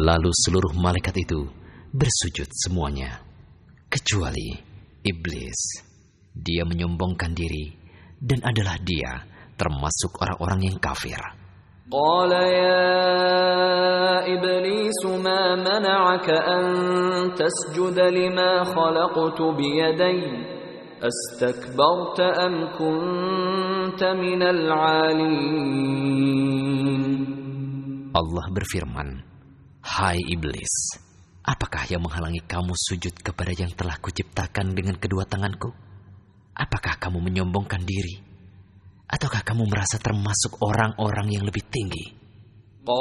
Lalu seluruh malaikat itu bersujud semuanya, kecuali iblis. Dia menyombongkan diri dan adalah dia termasuk orang-orang yang kafir. Qala ya iblis ma mana'aka an tasjuda lima khalaqtu biyadayya astakbarta am kunta minal 'alin. Allah berfirman, "Hai iblis, apakah yang menghalangi kamu sujud kepada yang telah kuciptakan dengan kedua tanganku? Apakah kamu menyombongkan diri? Ataukah kamu merasa termasuk orang-orang yang lebih tinggi?"